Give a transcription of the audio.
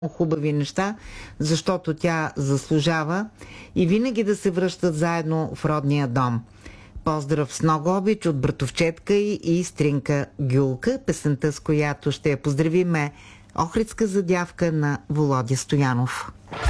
хубави неща, защото тя заслужава и винаги да се връщат заедно в родния дом. Поздрав с много обич от братовчетка и стринка Гюлка, песента с която ще я поздравим е Охридска задявка на Володя Стоянов.